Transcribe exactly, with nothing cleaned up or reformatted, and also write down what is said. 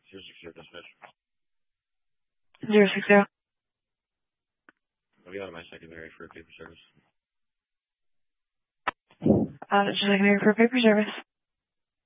zero six zero dispatch. Zero six zero. I'll be out of my secondary for paper service. Out of secondary for paper service.